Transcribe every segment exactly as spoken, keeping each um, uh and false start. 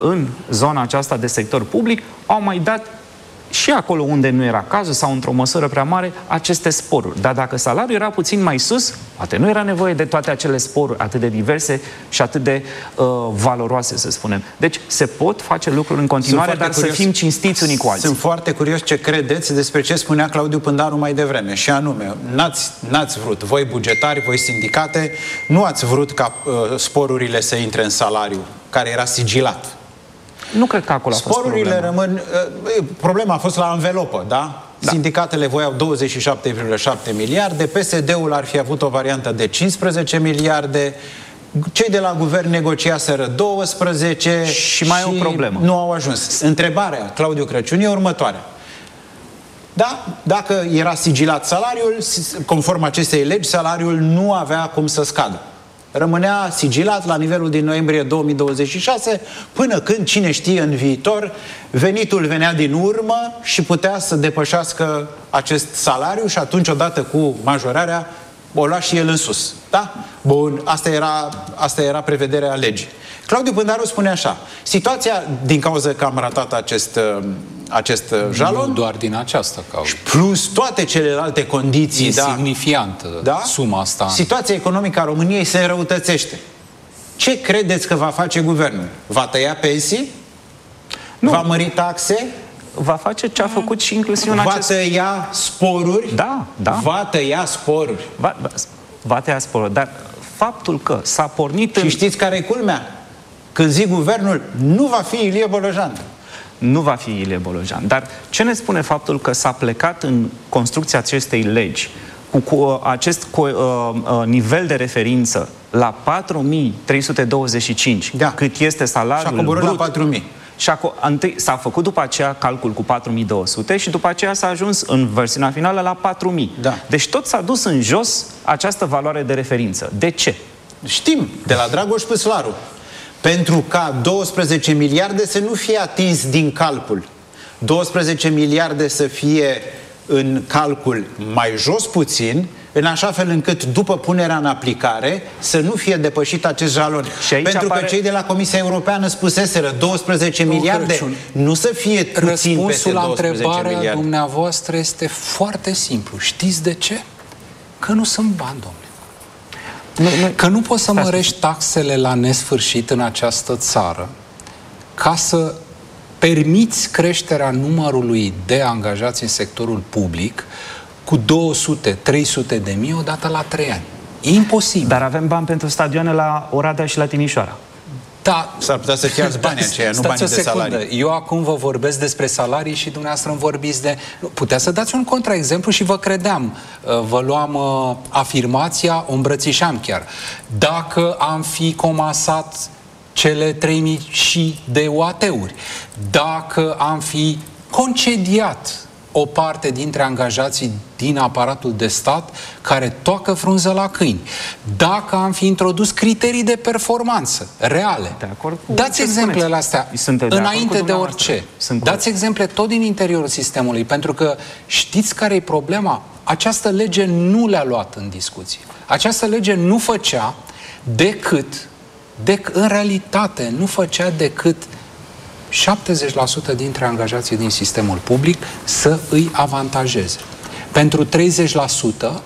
în zona aceasta de sector public au mai dat și acolo unde nu era cazul sau într-o măsură prea mare aceste sporuri. Dar dacă salariul era puțin mai sus, poate nu era nevoie de toate acele sporuri atât de diverse și atât de uh, valoroase, să spunem. Deci se pot face lucruri în continuare, dar curios, să fim cinstiți unii cu alții. Sunt foarte curios ce credeți despre ce spunea Claudiu Pândaru mai devreme. Și anume, n-ați, n-ați vrut, voi bugetari, voi sindicate, nu ați vrut ca uh, sporurile să intre în salariu, care era sigilat. Nu cred că acolo a fost sporurile problema. rămân... Problema a fost la anvelopă, da? Da. Sindicatele voiau douăzeci și șapte virgulă șapte miliarde, P S D-ul ar fi avut o variantă de cincisprezece miliarde, cei de la guvern negociaseră douăsprezece și mai e o problemă. Nu au ajuns. Întrebarea, Claudiu Crăciun, e următoarea. Da, dacă era sigilat salariul, conform acestei legi, salariul nu avea cum să scadă. Rămânea sigilat la nivelul din noiembrie două mii douăzeci și șase, până când, cine știe, în viitor, venitul venea din urmă și putea să depășească acest salariu și atunci, odată cu majorarea, o lua și el în sus. Da? Bun, asta era, asta era prevederea legii. Claudiu Pândaru spune așa: situația, din cauza că am ratat acest, acest jalon... Nu doar din această cauză. Plus toate celelalte condiții... Insignifiantă, da? Suma asta. Situația economică a României se înrăutățește. Ce credeți că va face guvernul? Va tăia pensii? Nu. Va mări taxe? Va face ce a făcut și inclusiv în acest... Va tăia sporuri? Da, da. Va tăia sporuri. Va, va tăia sporuri, dar faptul că s-a pornit și în... știți care e culmea? Când zic guvernul, nu va fi Ilie Bolojan. Nu va fi Ilie Bolojan. Dar ce ne spune faptul că s-a plecat în construcția acestei legi cu, cu acest cu, uh, uh, nivel de referință la patru mii trei sute douăzeci și cinci, da, cât este salariul și a coborât brut, la patru mii. Și s-a făcut după aceea calcul cu patru mii două sute și după aceea s-a ajuns în versiunea finală la patru mii. Da. Deci tot s-a dus în jos această valoare de referință. De ce? Știm, de la Dragoș Păslaru. Pentru ca douăsprezece miliarde să nu fie atins din calcul. douăsprezece miliarde să fie în calcul mai jos puțin, în așa fel încât după punerea în aplicare să nu fie depășit acest jalon. Pentru apare... că cei de la Comisia Europeană spuseseră douăsprezece miliarde, Crăciun, nu să fie puțin răspunsul peste la douăsprezece întrebarea miliarde. Dumneavoastră este foarte simplu. Știți de ce? Că nu sunt bani, domnule. Nu, nu, că nu poți să mărești taxele la nesfârșit în această țară ca să permiți creșterea numărului de angajați în sectorul public cu două sute trei sute de mii odată la trei ani. E imposibil. Dar avem bani pentru stadioane la Oradea și la Timișoara. Da. S-ar putea să fie alți bani aceia, nu banii de salarii. Eu acum vă vorbesc despre salarii și dumneavoastră îmi vorbiți de... Puteți să dați un contraexemplu și vă credeam. Vă luam uh, afirmația, o îmbrățișam chiar. Dacă am fi comasat cele trei mii și de U A T-uri, dacă am fi concediat o parte dintre angajații din aparatul de stat care toacă frunză la câini, dacă am fi introdus criterii de performanță reale, de acord cu dați exemplele astea de înainte de orice. Dați exemple tot din interiorul sistemului, pentru că știți care e problema? Această lege nu le-a luat în discuție. Această lege nu făcea decât, dec, în realitate, nu făcea decât șaptezeci la sută dintre angajații din sistemul public să îi avantajeze. Pentru treizeci la sută,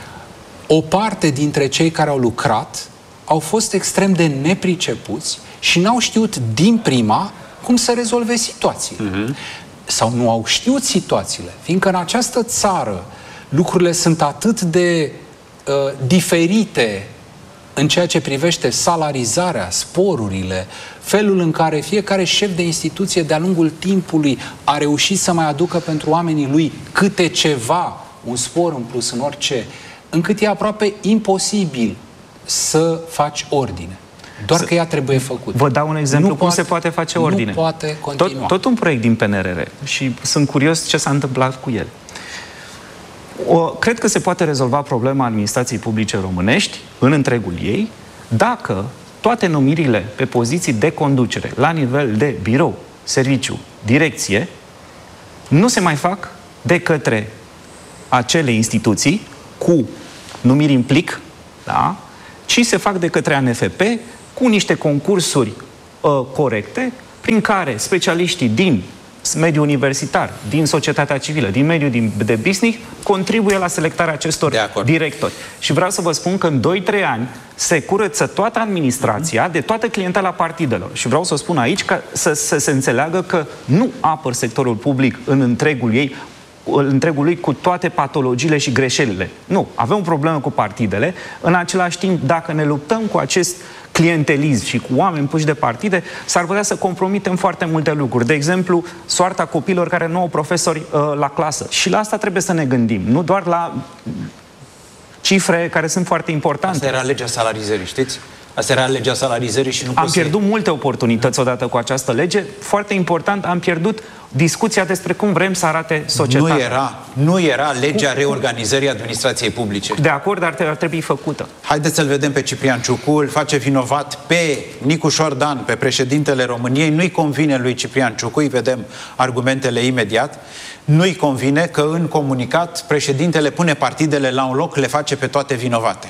o parte dintre cei care au lucrat au fost extrem de nepricepuți și n-au știut din prima cum să rezolve situații. Uh-huh. Sau nu au știut situațiile, fiindcă în această țară lucrurile sunt atât de uh, diferite în ceea ce privește salarizarea, sporurile, felul în care fiecare șef de instituție de-a lungul timpului a reușit să mai aducă pentru oamenii lui câte ceva, un spor în plus în orice, încât e aproape imposibil să faci ordine. Doar că ea trebuie făcută. Vă dau un exemplu nu cum poate, se poate face ordine. Nu poate continua. Tot, tot un proiect din P N R R și sunt curios ce s-a întâmplat cu el. O, cred că se poate rezolva problema administrației publice românești în întregul ei dacă toate numirile pe poziții de conducere la nivel de birou, serviciu, direcție nu se mai fac de către acele instituții cu numiri în plic, da? Ci se fac de către A N F P cu niște concursuri uh, corecte prin care specialiștii din mediul universitar, din societatea civilă, din mediul din, de business, contribuie la selectarea acestor directori. Și vreau să vă spun că în doi trei ani se curăță toată administrația de toată clientela partidelor. Și vreau să spun aici că să, să se înțeleagă că nu apăr sectorul public în întregul ei, întregul lui cu toate patologiile și greșelile. Nu, avem o problemă cu partidele. În același timp, dacă ne luptăm cu acest clientelism și cu oameni puși de partide, s-ar putea să compromitem foarte multe lucruri. De exemplu, soarta copiilor care nu au profesori uh, la clasă. Și la asta trebuie să ne gândim. Nu doar la cifre care sunt foarte importante. Asta era legea salarizării, știți? Asta era legea salarizării și nu Am pierdut să... multe oportunități odată cu această lege. Foarte important, am pierdut discuția despre cum vrem să arate societatea. Nu era, nu era legea reorganizării administrației publice. De acord, dar ar trebui făcută. Haideți să-l vedem pe Ciprian Ciucu, îl face vinovat pe Nicu Șordan, pe președintele României. Nu-i convine lui Ciprian Ciucu, îi vedem argumentele imediat. Nu-i convine că în comunicat președintele pune partidele la un loc, le face pe toate vinovate.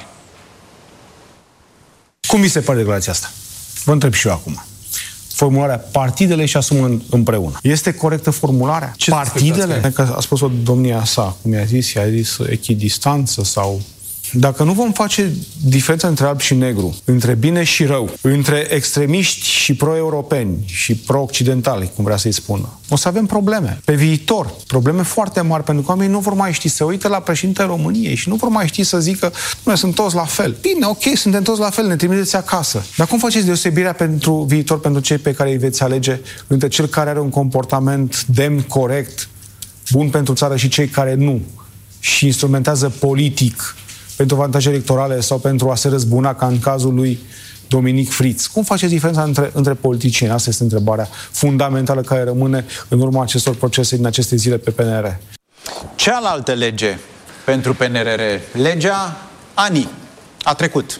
Cum vi se pare declarația asta? Vă întreb și eu acum. Formularea partidele și asumă împreună. Este corectă formularea? Ce partidele? Că a spus-o domnia sa, cum i-a zis, i-a zis echidistanță sau... Dacă nu vom face diferența între alb și negru, între bine și rău, între extremiști și pro-europeni și pro-occidentali, cum vrea să-i spună, o să avem probleme. Pe viitor, probleme foarte mari, pentru că oamenii nu vor mai ști să uite la președintele României și nu vor mai ști să zică, noi sunt toți la fel. Bine, ok, suntem toți la fel, ne trimiteți acasă. Dar cum faceți deosebirea pentru viitor, pentru cei pe care îi veți alege, între cel care are un comportament demn, corect, bun pentru țară și cei care nu? Și instrumentează politic pentru avantaje electorale sau pentru a se răzbuna, ca în cazul lui Dominic Fritz. Cum faceți diferența între, între politicieni? Asta este întrebarea fundamentală care rămâne în urma acestor procese din aceste zile pe P N R. Cealaltă lege pentru P N R R, legea A N I, a trecut.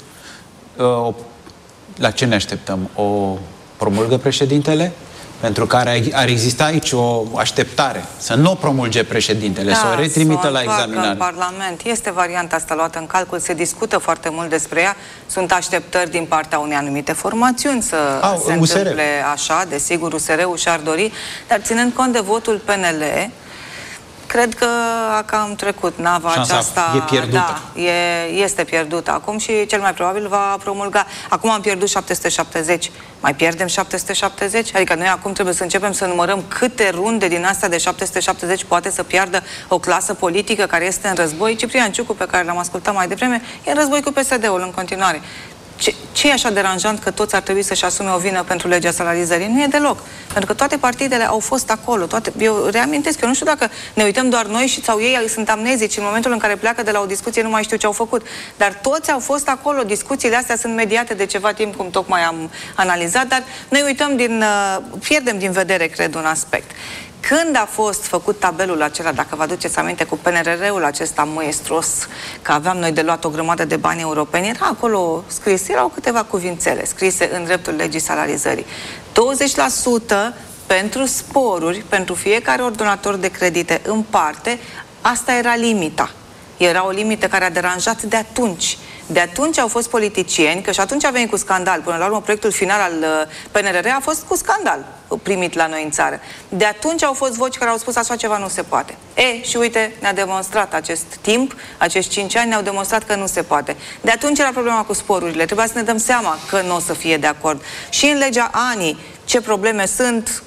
La ce ne așteptăm? O promulgă președintele? Pentru care ar exista aici o așteptare să nu o promulge președintele, da, să o retrimită la examinare. În Parlament. Este varianta asta luată în calcul, se discută foarte mult despre ea. Sunt așteptări din partea unei anumite formațiuni să A, se U S R. întâmple așa, desigur U S R-ul și-ar dori, dar ținând cont de votul P N L, cred că a cam trecut nava Șansa aceasta. e pierdută. Da, e, este pierdută acum și cel mai probabil va promulga. Acum am pierdut șapte sute șaptezeci. Mai pierdem șapte sute șaptezeci? Adică noi acum trebuie să începem să numărăm câte runde din astea de șapte sute șaptezeci poate să piardă o clasă politică care este în război. Ciprian Ciucu, pe care l-am ascultat mai devreme, e în război cu P S D-ul în continuare. Ce, ce e așa deranjant că toți ar trebui să-și asume o vină pentru legea salarizării? Nu e deloc. Pentru că toate partidele au fost acolo. Toate, eu reamintesc, eu nu știu dacă ne uităm doar noi și sau ei sunt amnezici în momentul în care pleacă de la o discuție, nu mai știu ce au făcut. Dar toți au fost acolo. Discuțiile astea sunt mediate de ceva timp, cum tocmai am analizat, dar noi uităm din, pierdem din vedere, cred, un aspect. Când a fost făcut tabelul acela, dacă vă aduceți aminte, cu P N R R-ul acesta măestros, că aveam noi de luat o grămadă de bani europeni, era acolo scris, erau câteva cuvințele scrise în dreptul legii salarizării. douăzeci la sută pentru sporuri, pentru fiecare ordonator de credite în parte, asta era limita. Era o limită care a deranjat de atunci. De atunci au fost politicieni, că și atunci a venit cu scandal. Până la urmă, proiectul final al P N R R a fost cu scandal primit la noi în țară. De atunci au fost voci care au spus așa ceva nu se poate. E, și uite, ne-a demonstrat acest timp, acești cinci ani ne-au demonstrat că nu se poate. De atunci era problema cu sporurile. Trebuia să ne dăm seama că nu o să fie de acord. Și în legea A N I, ce probleme sunt,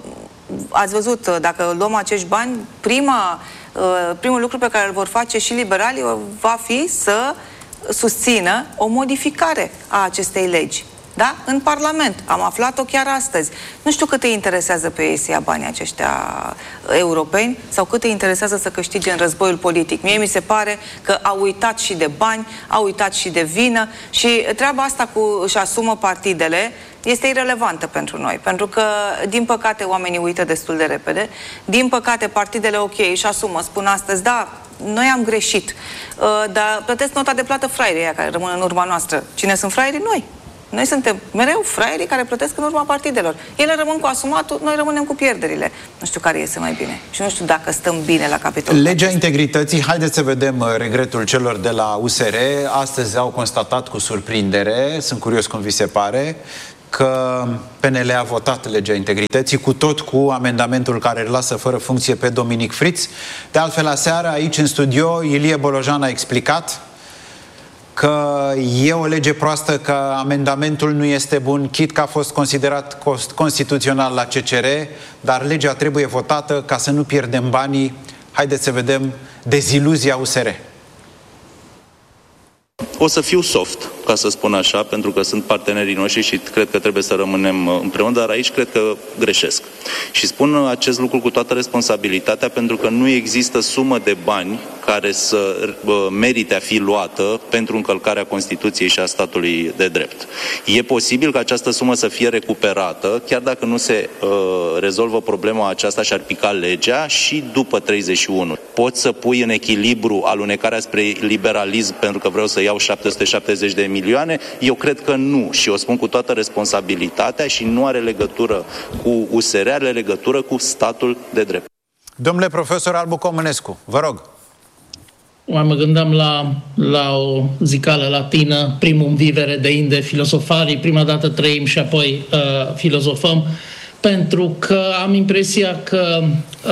ați văzut, dacă luăm acești bani, prima, primul lucru pe care îl vor face și liberalii va fi să susțină o modificare a acestei legi. Da? În Parlament. Am aflat-o chiar astăzi. Nu știu cât îi interesează pe ei să ia banii aceștia europeni sau cât îi interesează să câștige în războiul politic. Mie mi se pare că au uitat și de bani, au uitat și de vină și treaba asta cu își asumă partidele este irelevantă pentru noi, pentru că, din păcate, oamenii uită destul de repede. Din păcate, partidele, ok, își asumă, spun astăzi, da, noi am greșit, uh, dar plătesc nota de plată fraierii aia care rămân în urma noastră. Cine sunt fraierii? Noi. Noi suntem mereu fraierii care plătesc în urma partidelor. Ele rămân cu asumatul, noi rămânem cu pierderile. Nu știu care iese mai bine. Și nu știu dacă stăm bine la capitolul. Legea integrității, haideți să vedem regretul celor de la U S R. Astăzi au constatat cu surprindere, sunt curios cum vi se pare, că P N L a votat legea integrității, cu tot cu amendamentul care îl lasă fără funcție pe Dominic Friț. De altfel, aseară, aici în studio, Ilie Bolojan a explicat că e o lege proastă, că amendamentul nu este bun, chit că a fost considerat constituțional la C C R, dar legea trebuie votată ca să nu pierdem banii. Haideți să vedem deziluzia U S R. O să fiu soft, ca să spun așa, pentru că sunt partenerii noștri și cred că trebuie să rămânem împreună, dar aici cred că greșesc. Și spun acest lucru cu toată responsabilitatea, pentru că nu există sumă de bani care să merite a fi luată pentru încălcarea Constituției și a statului de drept. E posibil ca această sumă să fie recuperată, chiar dacă nu se uh, rezolvă problema aceasta și ar pica legea, și după treizeci și unu. Poți să pui în echilibru alunecarea spre liberalism pentru că vreau să iau șapte sute șaptezeci de milioane? Eu cred că nu, și o spun cu toată responsabilitatea, și nu are legătură cu U S R, are legătură cu statul de drept. Domnule profesor Albu Comănescu, vă rog. Mai mă gândeam la, la o zicală latină, primum vivere de inde filosofari, prima dată trăim și apoi uh, filozofăm, pentru că am impresia că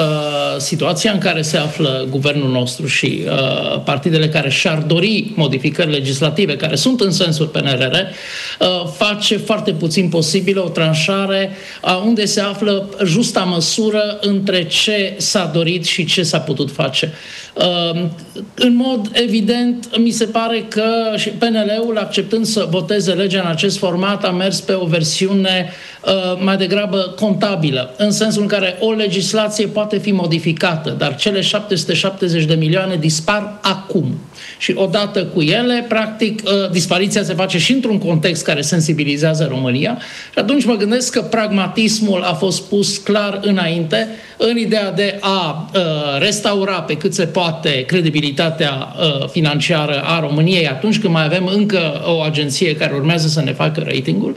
uh, situația în care se află guvernul nostru și uh, partidele care și-ar dori modificări legislative, care sunt în sensul P N R R, uh, face foarte puțin posibilă o tranșare a unde se află justa măsură între ce s-a dorit și ce s-a putut face. Uh, în mod evident, mi se pare că și P N L-ul, acceptând să voteze legea în acest format, a mers pe o versiune uh, mai degrabă contabilă, în sensul în care o legislație poate fi modificată, dar cele șapte sute șaptezeci de milioane dispar acum. Și odată cu ele, practic, dispariția se face și într-un context care sensibilizează România. Și atunci mă gândesc că pragmatismul a fost pus clar înainte în ideea de a restaura pe cât se poate credibilitatea financiară a României atunci când mai avem încă o agenție care urmează să ne facă ratingul.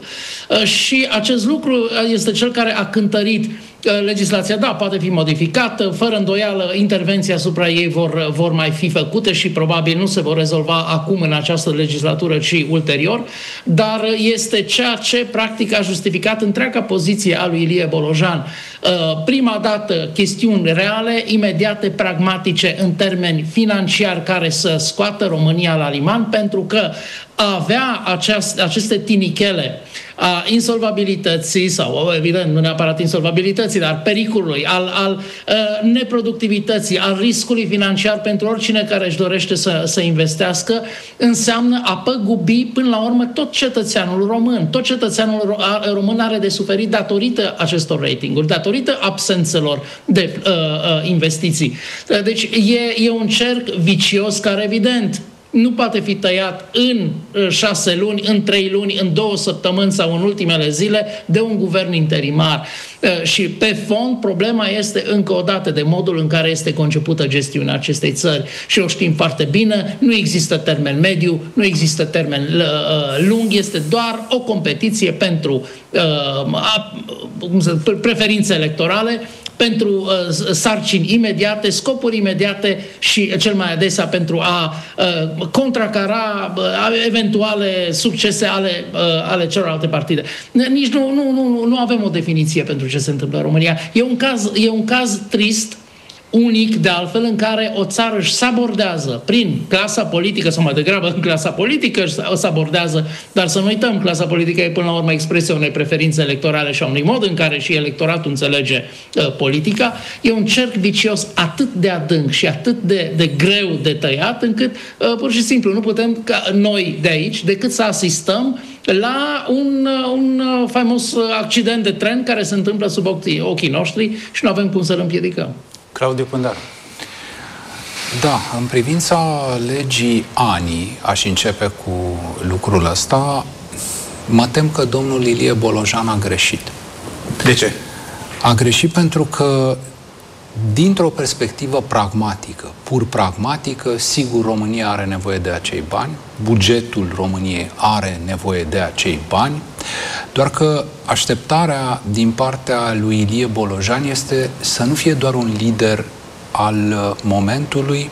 Și acest lucru este cel care a cântărit legislația. Da, poate fi modificată, fără îndoială intervenții asupra ei vor, vor mai fi făcute și probabil nu se vor rezolva acum în această legislatură, ci ulterior, dar este ceea ce practic a justificat întreaga poziție a lui Ilie Bolojan. Prima dată chestiuni reale, imediate, pragmatice în termeni financiari care să scoată România la liman, pentru că a avea aceast, aceste tinichele a insolvabilității sau, evident, nu neapărat insolvabilității, dar pericolului, al, al uh, neproductivității, al riscului financiar pentru oricine care își dorește să, să investească, înseamnă a păgubi până la urmă tot cetățeanul român. Tot cetățeanul român are de suferit datorită acestor ratinguri, datorită absențelor de uh, uh, investiții. Deci e, e un cerc vicios care, evident, nu poate fi tăiat în șase luni, în trei luni, în două săptămâni sau în ultimele zile de un guvern interimar. Și pe fond, problema este încă o dată de modul în care este concepută gestiunea acestei țări. Și o știm foarte bine, nu există termen mediu, nu există termen lung, este doar o competiție pentru uh, preferințe electorale, pentru uh, sarcini imediate, scopuri imediate și cel mai adesea pentru a uh, contracara uh, eventuale succese ale, uh, ale celorlalte partide. Nici nu, nu, nu, nu avem o definiție pentru ce se întâmplă în România. E un caz, e un caz trist, unic de altfel, în care o țară își sabordează prin clasa politică, sau mai degrabă în clasa politică își sabordează, dar să nu uităm, clasa politică e până la urmă expresia unei preferințe electorale și a unui mod în care și electoratul înțelege uh, politica. E un cerc vicios atât de adânc și atât de, de greu de tăiat, încât uh, pur și simplu nu putem ca noi de aici decât să asistăm la un, un faimos accident de tren care se întâmplă sub ochii, ochii noștri și nu avem cum să-l împiedicăm. Claudiu Pândaru. Da, în privința legii ANI, aș începe cu lucrul ăsta, mă tem că domnul Ilie Bolojan a greșit. De ce? A greșit pentru că, dintr-o perspectivă pragmatică, pur pragmatică, sigur România are nevoie de acei bani, bugetul României are nevoie de acei bani, doar că așteptarea din partea lui Ilie Bolojan este să nu fie doar un lider al momentului,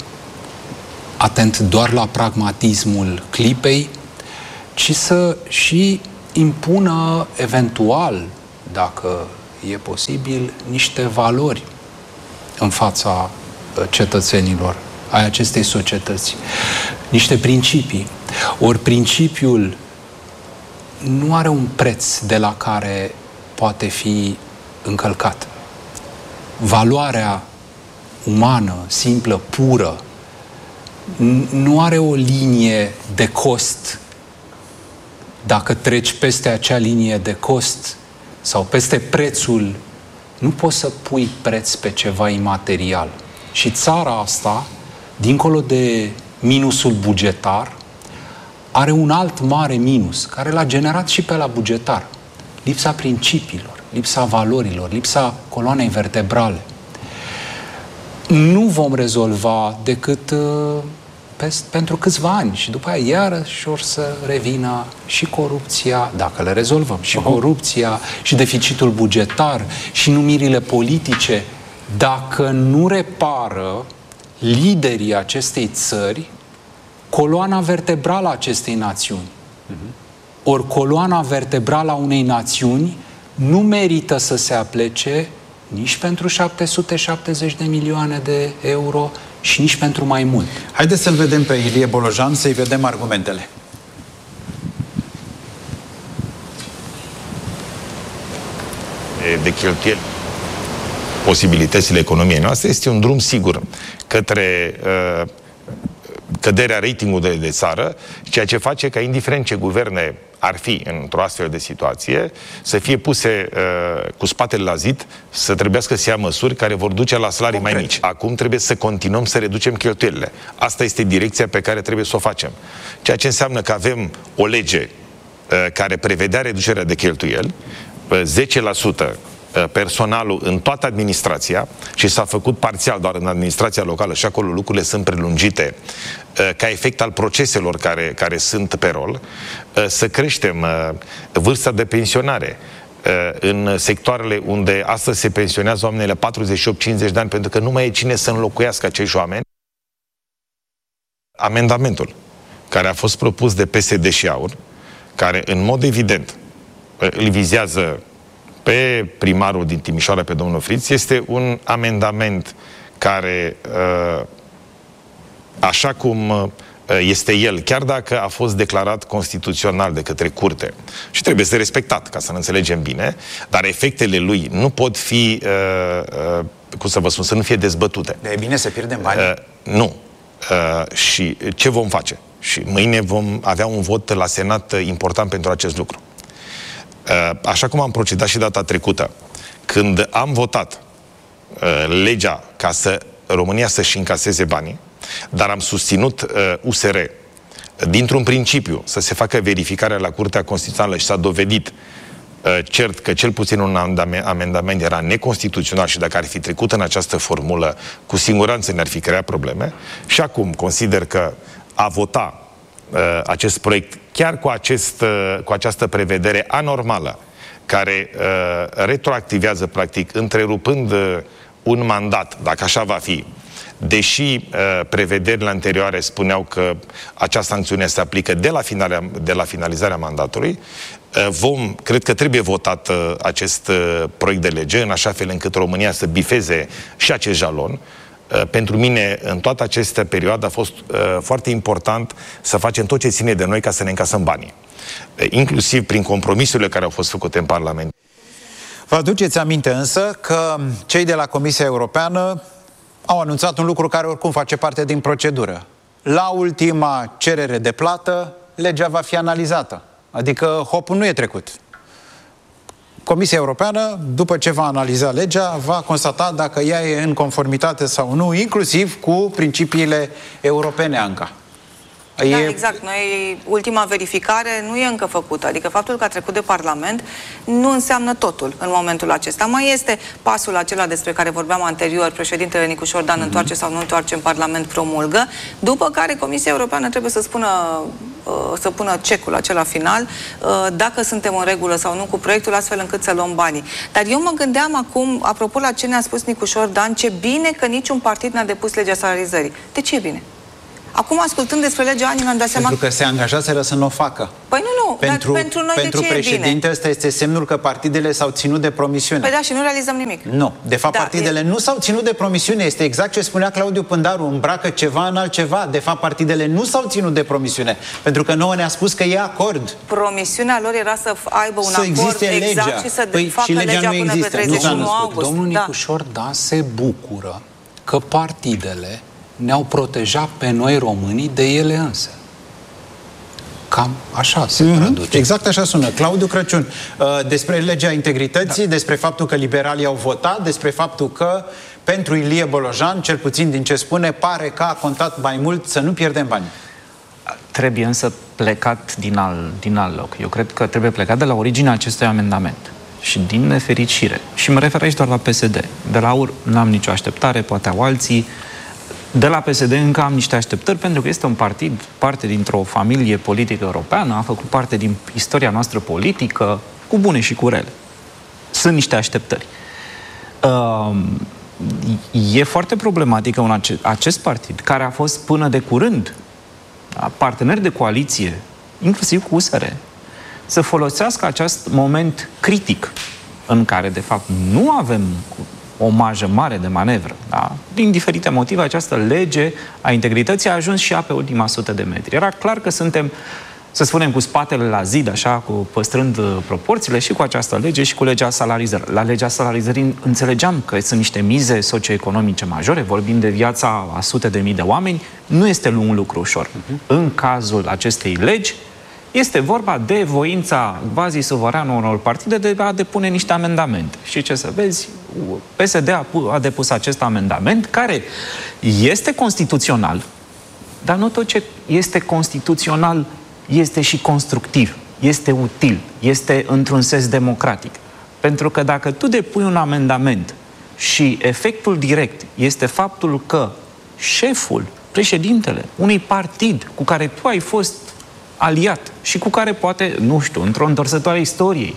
atent doar la pragmatismul clipei, ci să și impună eventual, dacă e posibil, niște valori în fața cetățenilor ai acestei societăți. Niște principii. Ori principiul nu are un preț de la care poate fi încălcat. Valoarea umană, simplă, pură, nu are o linie de cost. Dacă treci peste acea linie de cost sau peste prețul, nu poți să pui preț pe ceva imaterial. Și țara asta, dincolo de minusul bugetar, are un alt mare minus, care l-a generat și pe la bugetar. Lipsa principiilor, lipsa valorilor, lipsa coloanei vertebrale. Nu vom rezolva decât uh, pe, pentru câțiva ani și după aia iarăși or să revină și corupția, dacă le rezolvăm, și corupția, și deficitul bugetar, și numirile politice. Dacă nu repară liderii acestei țări coloana vertebrală a acestei națiuni. Ori coloana vertebrală a unei națiuni nu merită să se aplece nici pentru șapte sute șaptezeci de milioane de euro și nici pentru mai mult. Haideți să-l vedem pe Ilie Bolojan, să-i vedem argumentele. De cheltuieli, posibilitățile economiei noastre, este un drum sigur către uh, căderea ratingului de, de țară, ceea ce face ca, indiferent ce guverne ar fi într-o astfel de situație, să fie puse uh, cu spatele la zid, să trebuiască să ia măsuri care vor duce la salarii Concret. mai mici. Acum trebuie să continuăm să reducem cheltuielile. Asta este direcția pe care trebuie să o facem. Ceea ce înseamnă că avem o lege uh, care prevedea reducerea de cheltuieli, uh, zece la sută personalul în toată administrația, și s-a făcut parțial doar în administrația locală și acolo lucrurile sunt prelungite ca efect al proceselor care, care sunt pe rol, să creștem vârsta de pensionare în sectoarele unde astăzi se pensionează oamenii la patruzeci și opt cincizeci de ani, pentru că nu mai e cine să înlocuiască acești oameni. Amendamentul care a fost propus de P S D și AUR, care în mod evident îl vizează pe primarul din Timișoara, pe domnul Friț, este un amendament care, așa cum este el, chiar dacă a fost declarat constituțional de către curte, și trebuie să respectat, ca să ne înțelegem bine, dar efectele lui nu pot fi, cum să vă spun, să nu fie dezbătute. De e bine să pierdem bani? Nu. Și ce vom face? Și mâine vom avea un vot la Senat important pentru acest lucru. Așa cum am procedat și data trecută, când am votat uh, legea ca să România să-și încaseze banii, dar am susținut uh, U S R dintr-un principiu să se facă verificarea la Curtea Constituțională și s-a dovedit uh, cert că cel puțin un amendament era neconstituțional și dacă ar fi trecut în această formulă, cu siguranță ne-ar fi creat probleme. Și acum consider că a vota Uh, acest proiect, chiar cu, acest, uh, cu această prevedere anormală, care uh, retroactivează, practic, întrerupând uh, un mandat, dacă așa va fi, deși uh, prevederile anterioare spuneau că acea sancțiune se aplică de la, finalea, de la finalizarea mandatului, uh, vom, cred că trebuie votat uh, acest uh, proiect de lege, în așa fel încât România să bifeze și acest jalon. Pentru mine, în toată această perioadă, a fost uh, foarte important să facem tot ce ține de noi ca să ne încasăm banii. Uh, inclusiv prin compromisurile care au fost făcute în Parlament. Vă aduceți aminte însă că cei de la Comisia Europeană au anunțat un lucru care oricum face parte din procedură. La ultima cerere de plată, legea va fi analizată. Adică hopul nu e trecut. Comisia Europeană, după ce va analiza legea, va constata dacă ea e în conformitate sau nu, inclusiv cu principiile europene, Anca. Da, e... exact. Noi, ultima verificare nu e încă făcută. Adică faptul că a trecut de Parlament nu înseamnă totul în momentul acesta. Mai este pasul acela despre care vorbeam anterior, președintele Nicu Șordan mm-hmm. întoarce sau nu întoarce în Parlament, promulgă, după care Comisia Europeană trebuie să spună, să pună cecul acela final, dacă suntem în regulă sau nu cu proiectul, astfel încât să luăm banii. Dar eu mă gândeam acum, apropo la ce ne-a spus Nicu Șordan, ce bine că niciun partid n-a depus legea salarizării. De ce e bine? Acum, ascultând despre legea Ani, mi-am dat seama... Pentru că se angajaseră să nu o facă. Păi nu, nu, pentru, dar pentru noi pentru de ce președinte e bine? ăsta este semnul că partidele s-au ținut de promisiune. Păi da, și nu realizăm nimic. Nu, de fapt da, partidele e... nu s-au ținut de promisiune. Este exact ce spunea Claudiu Pândaru, îmbracă ceva în altceva. De fapt partidele nu s-au ținut de promisiune, pentru că nouă ne-a spus că e acord. Promisiunea lor era să aibă un să acord exact legea. și să păi, facă și legea, legea nu până există. pe treizeci și unu nu august. Domnul da. Nicușor, da, se bucură că partidele ne-au protejat pe noi românii de ele însă. Cam așa se mm-hmm. traduce. Exact așa sună. Claudiu Crăciun, despre legea integrității, da. despre faptul că liberalii au votat, despre faptul că pentru Ilie Bolojan, cel puțin din ce spune, pare că a contat mai mult să nu pierdem bani. Trebuie însă plecat din alt, din alt loc. Eu cred că trebuie plecat de la originea acestui amendament. Și din nefericire, și mă refer aici doar la P S D, de la A U R n-am nicio așteptare, poate au alții. De la P S D încă am niște așteptări, pentru că este un partid, parte dintr-o familie politică europeană, a făcut parte din istoria noastră politică, cu bune și cu rele. Sunt niște așteptări. Uh, e foarte problematică un ace- acest partid, care a fost până de curând partener de coaliție, inclusiv cu U S R, să folosească acest moment critic în care, de fapt, nu avem o marjă mare de manevră. Da? Din diferite motive, această lege a integrității a ajuns și ea pe ultima sută de metri. Era clar că suntem, să spunem, cu spatele la zid, așa, cu păstrând proporțiile, și cu această lege și cu legea salarizării. La legea salarizării înțelegeam că sunt niște mize socioeconomice majore, vorbim de viața a sute de mii de oameni, nu este un lucru ușor. Uh-huh. În cazul acestei legi, este vorba de voința quasi-suverană unor partide de a depune niște amendamente. Și ce să vezi, P S D a, a depus acest amendament, care este constituțional, dar nu tot ce este constituțional este și constructiv, este util, este într-un sens democratic. Pentru că dacă tu depui un amendament și efectul direct este faptul că șeful, președintele unui partid cu care tu ai fost aliat și cu care poate, nu știu, într-o întorsătoare istoriei,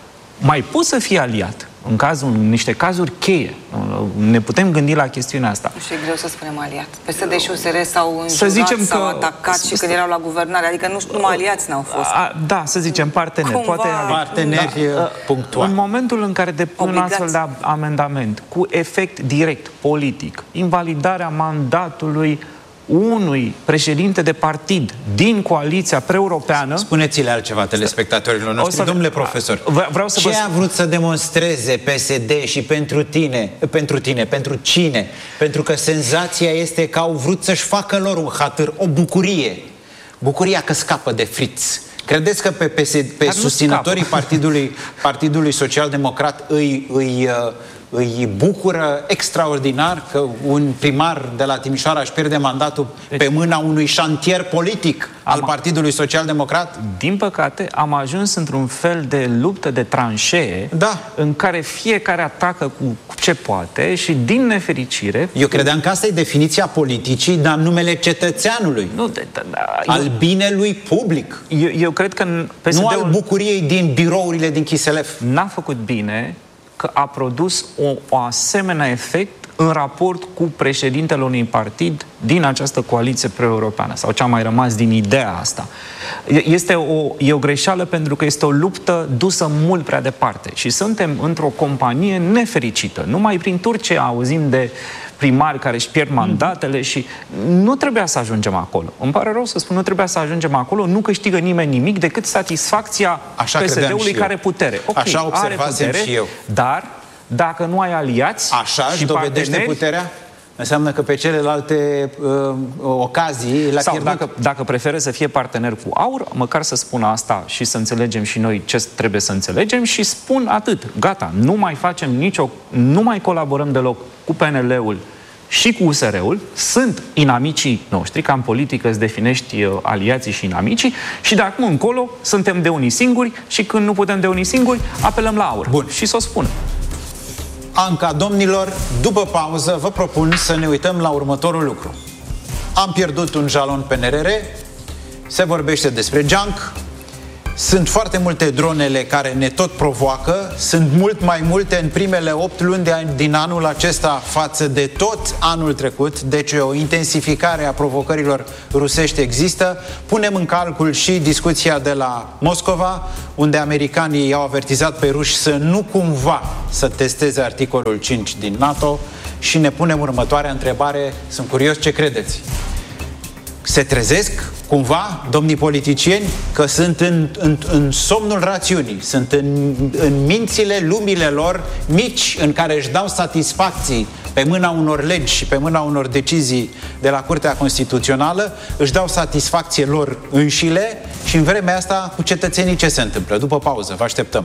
mai poți să fii aliat în cazul, în niște cazuri cheie. Ne putem gândi la chestiunea asta. Nu știu, e greu să spunem aliat. P S D și U S R s-au să înjurat, s-au că... atacat și când erau la guvernare. Adică nu știu, numai aliați n-au fost. A, da, să zicem, parteneri. Cumva... Poate parteneri da. punctuali. În momentul în care depui un astfel de amendament cu efect direct, politic, invalidarea mandatului unui președinte de partid din coaliția pre-europeană... Spuneți-le altceva telespectatorilor noștri, să... domnule profesor. Vreau să ce vă... a vrut să demonstreze P S D și pentru tine, pentru tine, pentru cine? Pentru că senzația este că au vrut să-și facă lor un hatâr, o bucurie. Bucuria că scapă de friț. Credeți că pe, pe, pe susținătorii partidului, partidului Social-Democrat îi... îi îi bucură extraordinar că un primar de la Timișoara își pierde mandatul deci, pe mâna unui șantier politic am, al Partidului Social-Democrat? Din păcate, am ajuns într-un fel de luptă de tranșee da. în care fiecare atacă cu, cu ce poate și, din nefericire... Eu credeam că asta e definiția politicii, dar în numele cetățeanului, nu, de, da, da, al eu, binelui public. Eu, eu cred că P S D-ul nu al bucuriei din birourile din Chiselef. N-a făcut bine că a produs o, o asemenea efect în raport cu președintele unui partid din această coaliție pre-europeană, sau ce a mai rămas din ideea asta. Este o, e o greșeală pentru că este o luptă dusă mult prea departe și suntem într-o companie nefericită. Numai prin Turcia auzim de primari care își pierd mandatele și nu trebuia să ajungem acolo. Îmi pare rău să spun, nu trebuia să ajungem acolo, nu câștigă nimeni nimic decât satisfacția P S D-ului care putere. Okay, Așa observasem putere, și eu. Dar dacă nu ai aliați Așa își dovedește puterea? Înseamnă că pe celelalte uh, ocazii le-a sau pierdut. Dacă, dacă preferă să fie partener cu A U R, măcar să spună asta și să înțelegem și noi ce trebuie să înțelegem și spun atât. Gata, nu mai facem nicio, nu mai colaborăm deloc cu P N L-ul și cu U S R-ul, sunt inamicii noștri, ca în politică îți definești uh, aliații și inamicii, și de acum încolo suntem de unii singuri și când nu putem de unii singuri, apelăm la A U R. Bun. Și să o spună. Anca, domnilor, după pauză vă propun să ne uităm la următorul lucru. Am pierdut un jalon P N R R, se vorbește despre junk, Sunt foarte multe dronele care ne tot provoacă, sunt mult mai multe în primele opt luni de, din anul acesta față de tot anul trecut, deci o intensificare a provocărilor rusești există. Punem în calcul și discuția de la Moscova, unde americanii i-au avertizat pe ruși să nu cumva să testeze articolul cinci din NATO și ne punem următoarea întrebare, sunt curios ce credeți. Se trezesc cumva domnii politicieni că sunt în, în, în somnul rațiunii, sunt în, în mințile, lumile lor mici în care își dau satisfacții pe mâna unor legi și pe mâna unor decizii de la Curtea Constituțională, își dau satisfacție lor înșile și în vremea asta cu cetățenii ce se întâmplă? După pauză, vă așteptăm.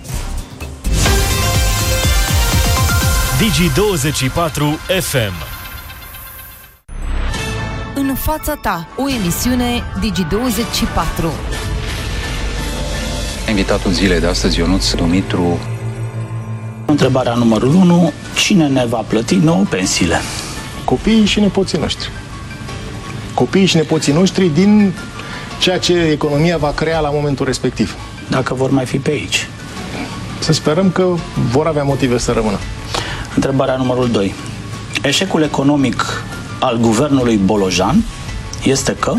Digi douăzeci și patru F M. În fața ta, o emisiune Digi douăzeci și patru. Invitatul zilei de astăzi, Ionuț Dumitru. Întrebarea numărul unu. Cine ne va plăti nouă pensiile? Copiii și nepoții noștri. Copiii și nepoții noștri din ceea ce economia va crea la momentul respectiv. Dacă vor mai fi pe aici. Să sperăm că vor avea motive să rămână. Întrebarea numărul doi. Eșecul economic al guvernului Bolojan este că?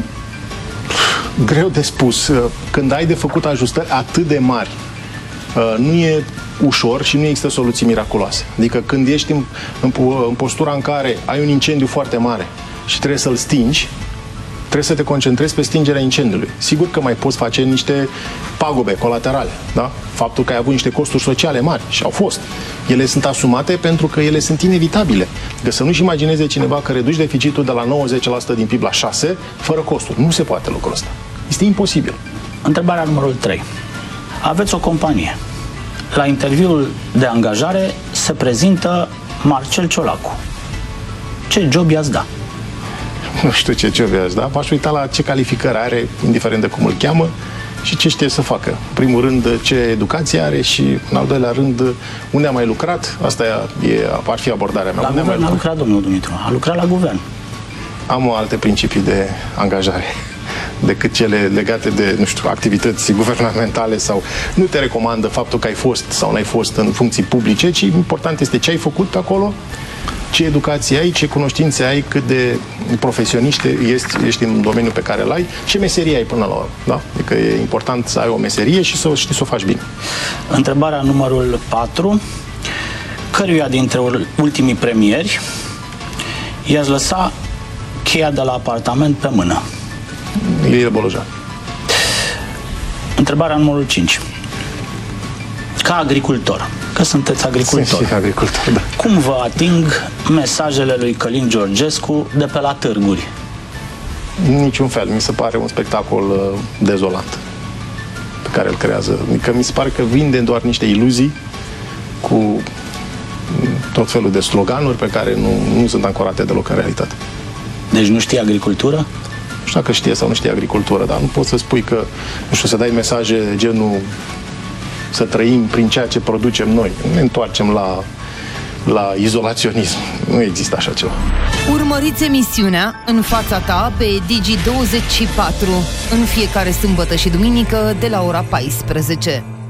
Greu de spus. Când ai de făcut ajustări atât de mari, nu e ușor și nu există soluții miraculoase. Adică când ești în, în, în postura în care ai un incendiu foarte mare și trebuie să-l stingi, trebuie să te concentrezi pe stingerea incendiului. Sigur că mai poți face niște pagube colaterale, da? Faptul că ai avut niște costuri sociale mari și au fost. Ele sunt asumate pentru că ele sunt inevitabile. De să nu-și imagineze cineva că reduci deficitul de la nouăzeci la sută din P I B la șase la sută fără costuri. Nu se poate lucrul ăsta. Este imposibil. Întrebarea numărul trei. Aveți o companie. La interviul de angajare se prezintă Marcel Ciolacu. Ce job i-ați da? Nu știu ce job i-ați da. V-aș uita la ce calificări are, indiferent de cum îl cheamă, și ce știe să facă. În primul rând, ce educație are și, în al doilea rând, unde a mai lucrat. Asta e, ar fi abordarea mea. La unde guvern a lucrat, domnul Dumitru. A lucrat la guvern. Am alte principii de angajare decât cele legate de, nu știu, activități guvernamentale sau nu te recomandă faptul că ai fost sau n-ai fost în funcții publice, ci important este ce ai făcut acolo, ce educație ai, ce cunoștințe ai, cât de profesionist ești, ești în domeniul pe care îl ai, ce meserie ai până la urmă. Da? Adică e important să ai o meserie și să știi să o faci bine. Întrebarea numărul patru. Căruia dintre ultimii premieri i-ați lăsa cheia de la apartament pe mână? Lilie Bolojan. Întrebarea numărul cinci. Ca agricultor, că sunteți agricultor, Sunt și agricultor, da. Cum vă ating mesajele lui Călin Georgescu de pe la târguri? Niciun fel. Mi se pare un spectacol uh, dezolant pe care îl creează. Adică mi se pare că vinde doar niște iluzii cu tot felul de sloganuri pe care nu, nu sunt ancorate deloc în realitate. Deci nu știe agricultură? Nu știu dacă știe sau nu știe agricultură, dar nu poți să spui că, nu știu, să dai mesaje de genul să trăim prin ceea ce producem noi. Ne întoarcem la, la izolaționism. Nu există așa ceva. Urmăriți emisiunea În fața ta pe Digi douăzeci și patru în fiecare sâmbătă și duminică de la ora paisprezece.